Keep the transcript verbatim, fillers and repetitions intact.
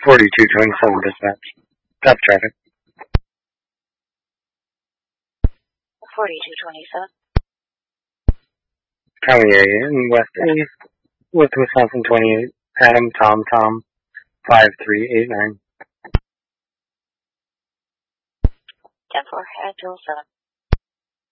forty-two twenty-seven dispatch. Stop traffic. forty-two twenty-seven. County area in West A with Wisconsin twenty-eight. Adam Tom Tom five three eight nine. ten four at two oh seven.